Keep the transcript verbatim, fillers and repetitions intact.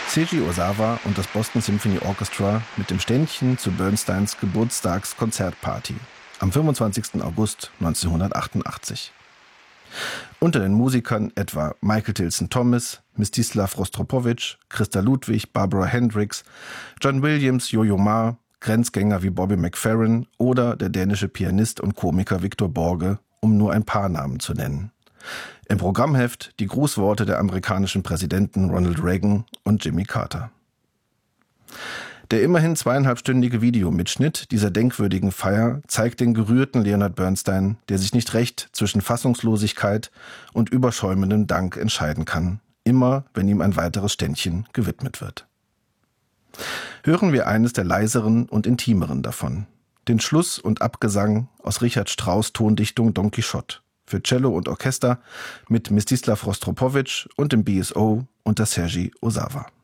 Seiji Ozawa und das Boston Symphony Orchestra mit dem Ständchen zu Bernsteins Geburtstagskonzertparty am fünfundzwanzigsten August neunzehnhundertachtundachtzig. Unter den Musikern etwa Michael Tilson Thomas, Mstislav Rostropowitsch, Christa Ludwig, Barbara Hendricks, John Williams, Yo-Yo Ma, Grenzgänger wie Bobby McFerrin oder der dänische Pianist und Komiker Victor Borge, um nur ein paar Namen zu nennen. Im Programmheft die Grußworte der amerikanischen Präsidenten Ronald Reagan und Jimmy Carter. Der immerhin zweieinhalbstündige Videomitschnitt dieser denkwürdigen Feier zeigt den gerührten Leonard Bernstein, der sich nicht recht zwischen Fassungslosigkeit und überschäumendem Dank entscheiden kann, immer wenn ihm ein weiteres Ständchen gewidmet wird. Hören wir eines der leiseren und intimeren davon, den Schluss und Abgesang aus Richard Strauss' Tondichtung Don Quixote für Cello und Orchester mit Mstislav Rostropowitsch und dem B S O unter Seiji Ozawa.